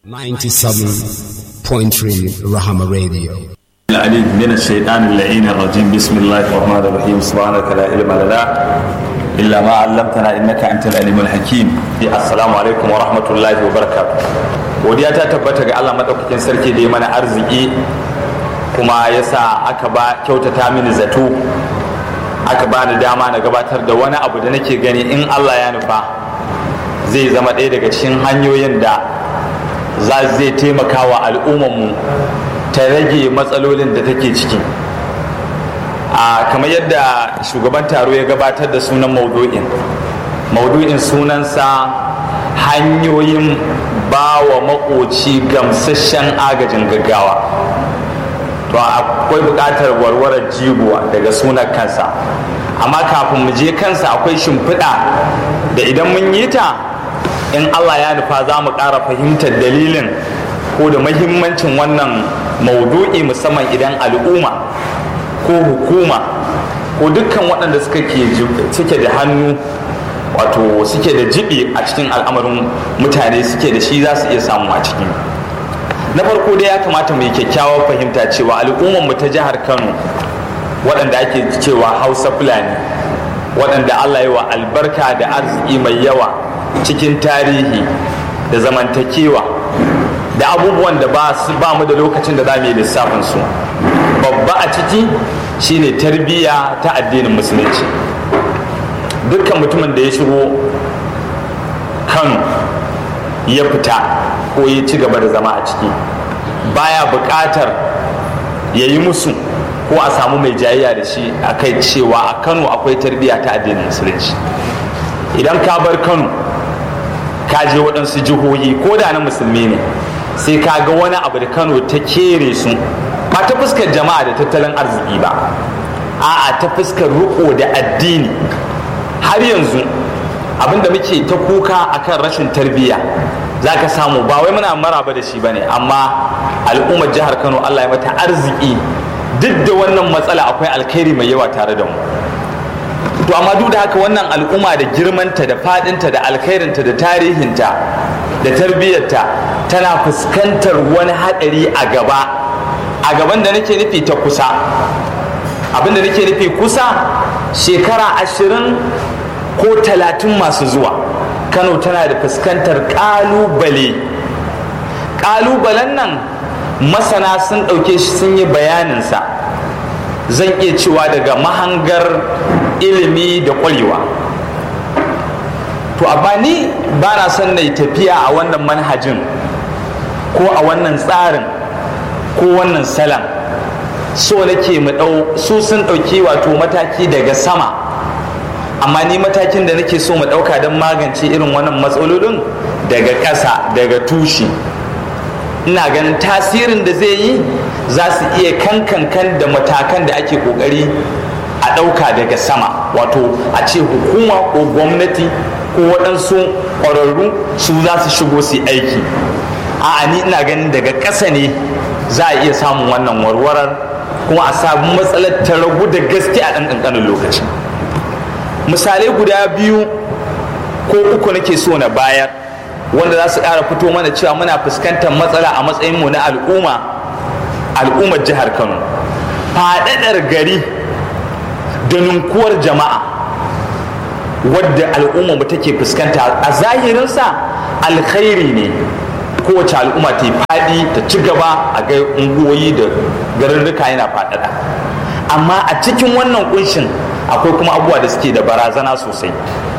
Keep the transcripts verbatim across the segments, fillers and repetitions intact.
ninety-seven point three Rahama Radio. العليم من الشيطان اللعين الرجيم. بسم الله الرحمن الرحيم. سبحانك لا علم لنا إلا ما علمتنا إنك أنت العليم الحكيم. السلام عليكم ورحمة الله وبركاته. godiya ta tabbata ga Allah madaukakin sarki da ya mana arziki kuma yasa aka ba kyautata mini zato aka ba ni dama na gabatar da wani abu da nake gani in Allah ya nufa zai zama ɗaya daga cikin hanyoyin da za zai taimaka wa al'ummarmu ta rage matsalolin da take ciki. a kamar yadda shugaban taro ya gabatar da sunan maudu'in maudu'in sunansa hanyoyin ba wa makoci gamsasshen agajin gaggawa. to akwai buƙatar warwarar jigo daga sunan kansa, amma kafin mu je kansa akwai shimfiɗa da idan mun yi ta in Allah ya nufa za mu ƙara fahimtar dalilin ko da mahimmancin wannan maudu'i, musamman idan al'umma ko hukuma ko dukkan waɗanda suke da hannu wato suke da jibi a cikin al'amarin mutane suke da shi za su iya samu a ciki. Na farko dai ya kamata mu yi kyakkyawar fahimta cewa al'ummar mu ta jihar Kano waɗanda ake cewa Hausa Fulani, waɗanda Allah ya wa albarka da arziki mai yawa cikin tarihi da zamantakewa da abubuwan da ba mu da lokacin da za mu yi lissafin su. Babba a ciki shine tarbiyya ta addinin musulunci. Dukkan mutumin da ya shigo Kano ya fita ko ya ci gaba da zama a ciki baya buƙatar ya yi musu ko a samu mai jayayya da shi a kai cewa a Kano akwai tarbiyya ta addinin musulunci. Idan ka bar Kano ka je waɗansu jihohi ko da na musulmi ne sai ka ga wani abu da Kano ta kere su, ba ta fuskar jama'a da tattalin arziki ba, a'a ta fuskar riko da addini. Har yanzu abinda muke ta kuka akan rashin tarbiyya za ka samu ba wai muna maraba da shi bane, amma al'ummar jihar Kano Allah ya mata arziki duk da wannan matsala akwai alkhairi mai yawa tare da mu. To amma duk da haka wannan al'umma da girmanta da fadinta da alkhairinta da tarihinta da tarbiyyarta tana fuskantar wani hadari a gaba. A gaban da nake nufi ta kusa, abin da nake nufi kusa shekara ashirin ko talatin masu zuwa Kano tana da fuskantar kalubale. Kalubalen nan masana sun ɗauke shi sun yi bayaninsa, zan iya cewa daga mahangar ilimi da ƙwarewa. To amma ni ba na son na yi tafiya a wannan manhajin ko a wannan tsarin ko wannan salam. So nake mu ɗau su sun ɗauki wato mataki daga sama, amma ni matakin da nake so mu ɗauka don magance irin wannan matsalolin daga ƙasa, daga tushe. Ina ganin tasirin da zai yi za su iya kankankan da matakan da ake ƙoƙari a ɗauka daga sama, wato a ce hukuma ko gwamnati ko waɗansu ƙwararru su za su shigo su aiki. A'a, ni ina ganin daga ƙasa ne za a iya samun wannan warwarar kuma a samu matsalar ta ragu da gaske a ɗan ƙanƙanin lokaci. Misalai guda biyu ko uku nake so na bayar wanda za su ƙara fito mana cewa muna fuskantar matsala a matsayinmu na al'umma al'ummar jihar Kano. Faɗaɗar gari da ninkuwar jama'a wadda al'ummarmu take fuskanta a zahirinsa alkhairi ne. Kowace al'umma ta yi faɗi ta ci gaba a ga unguwoyi da garurruka yana faɗaɗa, amma a cikin wannan kunshin akwai kuma abubuwa da suke da barazana sosai.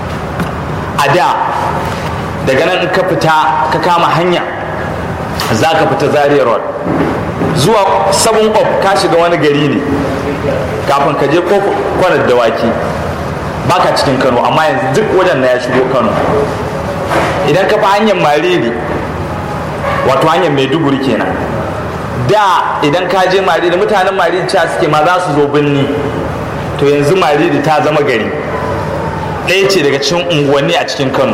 A da daga nan in ka fita ka kama hanya za ka fita Zaria Road zuwa Seven Up ka shiga wani gari ne kafin ka je kwanar dawaki baka cikin Kano, amma yanzu duk wajen na ya shigo Kano. Idan ka fi hanyar Mariri wato hanyar Maiduguri kenan, da idan ka je Mariri mutanen Mariri cewa suke ma za su zo birni, to yanzu Mariri ta zama gari ɗaya ce daga cikin unguwanni a cikin Kano.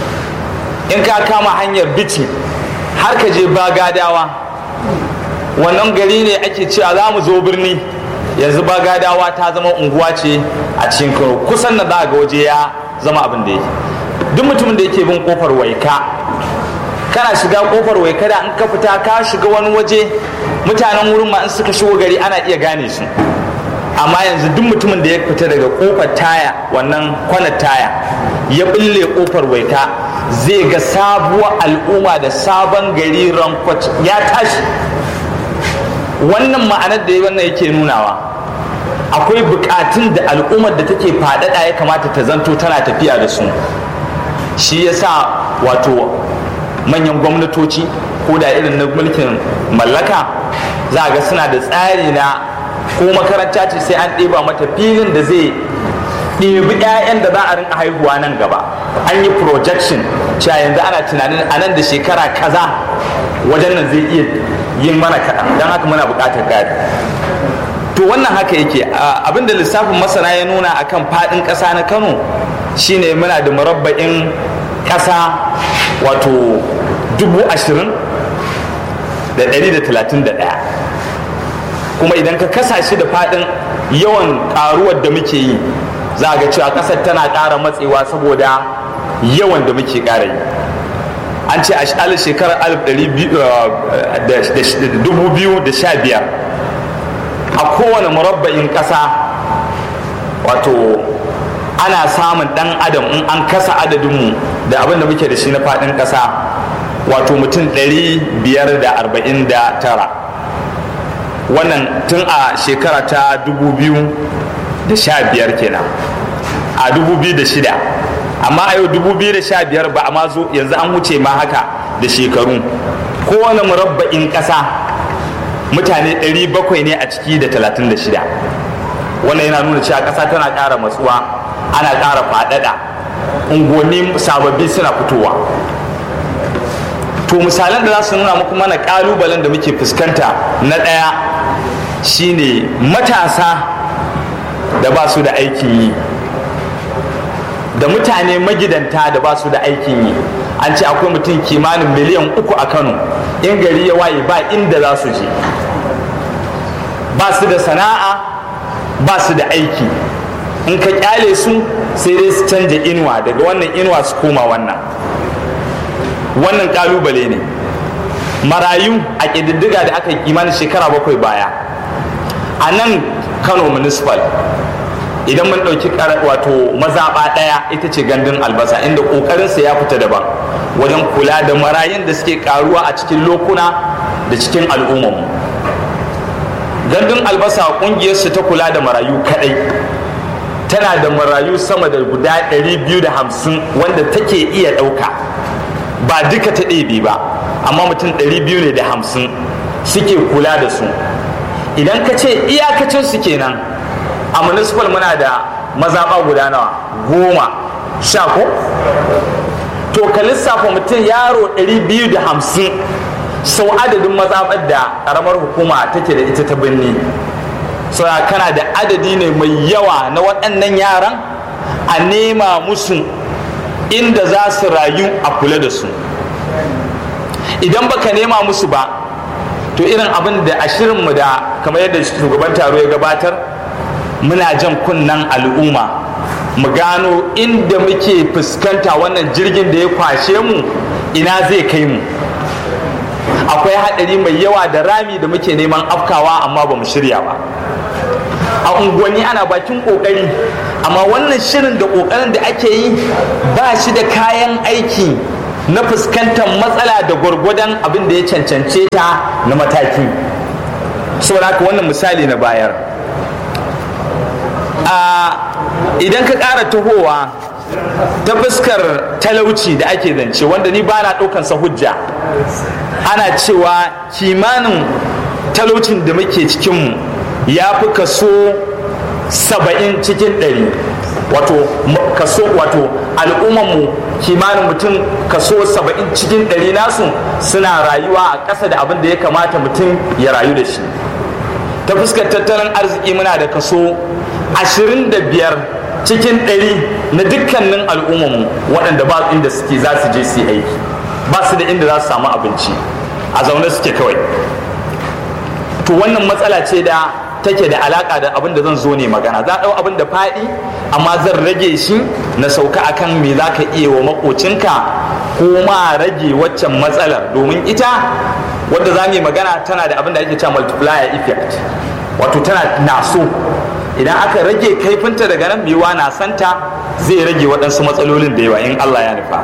In ka kama hanyar Bichi har ka je Bagadawa, wannan gari ne ake cewa za mu zo birni, yanzu Bagadawa ta zama unguwa ce a cikin Kano. Kusan na za ga waje ya zama abin da yake. Duk mutumin da yake bin kofar Waika kana shiga kofar waikada in ka fita ka shiga wani waje mutanen wurin ma in suka shigo gari ana iya gane su. Amma yanzu duk mutumin da ya fita daga kofar taya, wannan kwanar taya, ya bille kofar waika, zai ga sabuwar al'umma da sabon gari rankwat ya tashi. Wannan ma'anar da wannan yake nunawa, akwai bukatun da al'ummar da take faɗaɗa ya kamata ta zanto tana tafiya da su. Shi yasa wato manyan gwamnatoci ko da irin na mulkin mallaka za a ga suna da tsari na, ko makaranta ce sai an ɗeba mata filin da zai ɗebi 'ya'yan da za a rinka haihuwa nan gaba. An yi projection cewa yanzu ana tunanin a nan da shekara kaza wajen nan zai iya yin mana kaɗan, don haka muna buƙatar gari. To wannan haka yake. Abinda lissafin masana ya nuna akan faɗin ƙasa na Kano shine muna da murabba'in ƙasa wato dubu ashirin da ɗari da talatin da ɗaya. Kuma idan ka kasa shi da faɗin yawan ƙaruwar da muke yi, za a ga cewa ƙasar tana ƙara matsewa saboda yawan da muke ƙara yi. An ce a shekarar dubu biyu da sha biyar a kowane murabba'in ƙasa wato ana samun ɗan adam in an kasa adadinmu da abin da muke da shi na faɗin ƙasa wato mutum ɗari biyar da arba'in da tara. Wannan tun a shekara ta dubu biyu da sha biyar kenan, a dubu biyu da shida. Amma a yau dubu biyu da sha biyar ba a ma zo, yanzu an wuce ma haka da shekaru. Kowane murabba'in ƙasa mutane ɗari bakwai ne a ciki da talatin da shida. Wannan yana nuna cewa ƙasa tana ƙara matsuwa, ana ƙara faɗaɗa, unguwanni sababbi suna fitowa. To misalan da za su nuna muku mana ƙalubalen da muke fuskanta, na ɗaya shine matasa da ba su da aikin yi, da mutane magidanta da ba su da aikin yi. An ce akwai mutum kimanin miliyan uku a Kano, in gari ya waye ba inda za su je, ba su da sana'a, ba su da aiki. In ka kyale su sai dai su canja inuwa, daga wannan inuwa su koma wannan. Wannan kalubale ne. Marayu a ƙididdiga da aka yi kimanin shekara bakwai baya a nan Kano municipal, idan mun ɗauki wato mazaɓa ɗaya ita ce gandun albasa, inda ƙoƙarinsa ya fita daban wajen kula da marayun da suke ƙaruwa a cikin lokuna da cikin al'ummarmu. Gandun albasa ƙungiyarsu ta kula da marayu kaɗai tana da marayu sama da guda ɗari biyu da hamsin wanda take iya ɗauka, ba duka ta ɗebe ba, amma mutum ɗari biyu ne da hamsin suke kula da su. Idan ka ce iyakacin su kenan, a municipal muna da mazaɓa guda nawa, goma sha ko? To ka lissafa mutum yaro ɗari biyu da hamsin sau adadin mazaɓar da ƙaramar hukuma take da ita ta birni. So kana da adadi ne mai yawa na waɗannan yaran, a nema musu inda za su rayu a kula da su. Idan baka nema musu ba, to irin abin da a shirinmu da kamar yadda shugaban taro ya gabatar, muna jan kunnen al'umma mu gano inda muke fuskanta wannan jirgin da ya kwashe mu ina zai kai mu. Akwai haɗari mai yawa da rami da muke neman afkawa amma ba mu shirya ba. A unguwanni ana bakin ƙoƙari, amma wannan shirin da ƙoƙarin da ake yi ba shi da kayan aiki na fuskantar matsala da gwargwadon abin da ya cancance ta na mataki. Saboda haka wannan misali na bayar. Idan ka ƙara tahowa ta fuskar talauci da ake zance, wanda ni ba na ɗaukansa hujja, ana cewa kimanin talaucin da muke cikinmu ya fi kaso saba'in cikin ɗari. Wato kaso wato al'ummanmu kimanin mutum kaso saba'in cikin ɗari nasu suna rayuwa a ƙasa da abin da ya kamata mutum ya rayu da shi. Ta fuskar tattalin arziki muna da kaso ashirin da biyar cikin ɗari na dukkanin al'ummanmu waɗanda ba inda suke za su je su yi aiki, ba su da inda za su samu abinci, a zaune suke kawai. To wannan matsala ce da take da alaka da abin da zan zo ne magana. Za a ɗau abin da faɗi amma zan rage shi na sauka akan me za ka iya wa makocinka ko ma rage waccan matsalar, domin ita wadda za mu yi magana tana da abin da ake cewa multiplier effect, wato tana naso. Idan aka rage kaifinta daga nan biyuwa na santa zai rage waɗansu matsalolin da yawa in Allah ya nufa.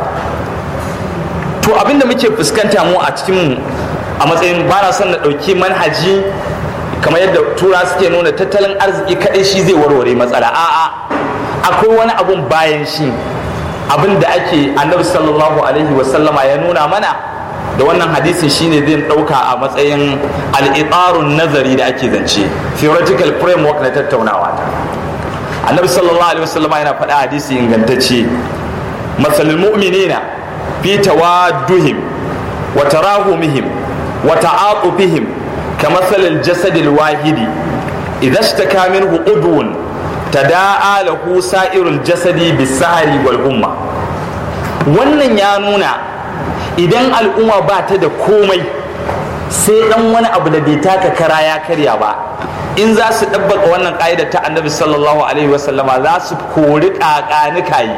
To abin da muke fuskanta mu a cikin a matsayin ba na son na ɗauki manhaji kamar yadda tura suke nuna tattalin arziki kaɗai shi zai warware matsala. A'a, akwai wani abun bayan shi, abin da ake annabi sallallahu alaihi wasallama ya nuna mana da wannan hadisin shine zai ɗauka a matsayin al'itarun nazari da ake zance, theoretical framework na tattaunawa ta. Annabi sallallahu alaihi wasallama yana faɗa hadisi ingantacce, masalul mu'minina fi tawadduhim wa tarahumihim wa ta'atufihim kamathalil jasadil wahidi idza ishtaka minhu udwun tada'a lahu sa'irul jasadi bis-sahari wal humma. Wannan ya nuna idan al'umma ba ta da komai sai dan wani abu da bai taka kara ya karya ba, in za su ɗabbaka wannan ƙa'idar ta annabi sallallahu alaihi wasallama za su kori ƙaƙanikayi.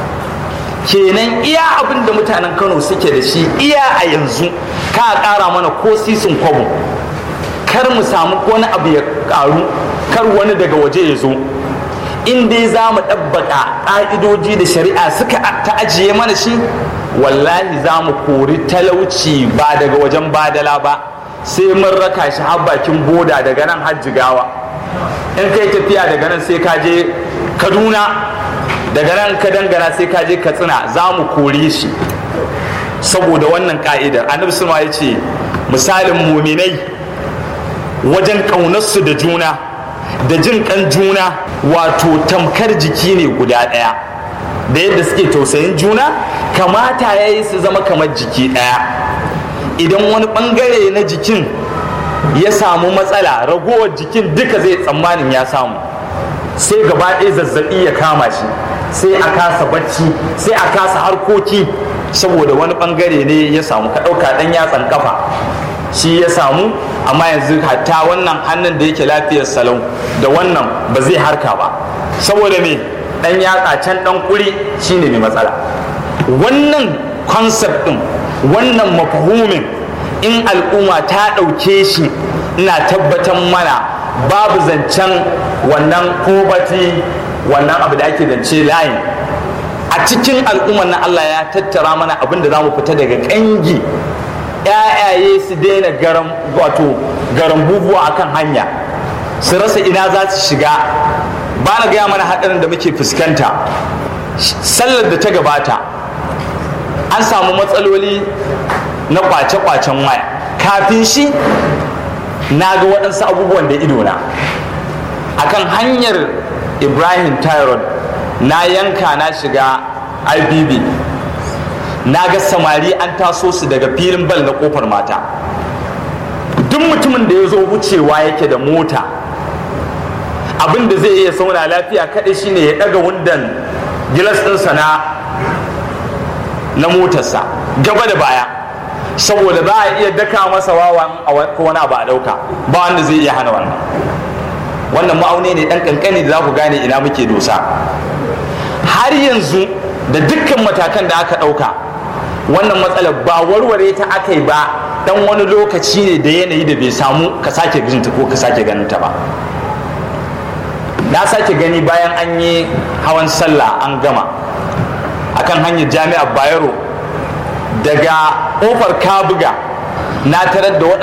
Kenan iya abin da mutanen Kano suke da shi iya a yanzu ka ƙara mana ko sisin kwabo, kar mu samu wani abu ya ƙaru, kar wani daga waje ya zo. In dai za mu ɗabbaka ƙa'idoji da shari'a suka ta ajiye mana shi, wallahi za mu kori talauci ba daga wajen badala ba, sai mun raka shi har bakin boda daga nan har Jigawa. In kai tafiya daga nan sai ka je Kaduna, daga nan ka dangana sai ka je Katsina, za mu kore shi saboda wannan ka'idar. Annabi sulma ya ce misalin muminai wajen ƙaunarsu da juna da jin kan juna wato tamkar jiki ne guda ɗaya, da yadda suke tausayin juna kamata ya yi su zama kamar jiki ɗaya. Idan wani ɓangare na jikin ya samu matsala, ragowar jikin duka zai tsammanin ya samu, sai gaba ɗaya zazzaɓi ya kama shi, sai a kasa bacci, sai a kasa harkoki saboda wani ɓangare ne ya samu. Ka ɗauka ɗan yatsan kafa shi ya samu, amma yanzu hatta wannan hannun da yake lafiyar salau da wannan ba zai harka ba, saboda me ɗan yatsa can ɗan kuri shine mai matsala. Wannan concept ɗin, wannan mafahumin in al'umma ta ɗauke shi, ina tabbatar mana babu zancen wannan poverty, wannan abu da ake zance layin a cikin al'ummar na Allah ya tattara mana abin da za mu fita daga ƙangi. ‘Ya'yaye su daina garan wato garan bubuwa akan hanya, su rasa ina za su shiga. Ba na gaya mana haɗarin da muke fuskanta. Sallar da ta gabata an samu matsaloli na kwace-kwacen waya. Kafin shi na ga waɗansu abubuwan da idona akan hanyar Ibrahim Tyrod, na yanka na shiga I B B, na ga samari an taso su daga filin bal na Kofar Mata. Duk mutumin da ya zo wucewa yake da mota, abin da zai iya sauna lafiya kaɗai shine ya ɗaga wundan gilas ɗinsa na na motarsa gaba da baya, saboda za a iya daka masa wawan ko wani abu a ɗauka, ba wanda zai iya hana wannan. Wannan ma'auni ne ɗan ƙanƙani da za ku gane ina muke dosa. Har yanzu da dukkan matakan da aka ɗauka, wannan matsalar ba warware ta aka yi ba, dan wani lokaci ne da yanayi da bai samu ka sake jinta ko ka sake ganin ta ba. Na sake gani bayan an yi hawan sallah an gama akan hanyar Jami'ar Bayero daga ƙofar Kabuga, na tarar da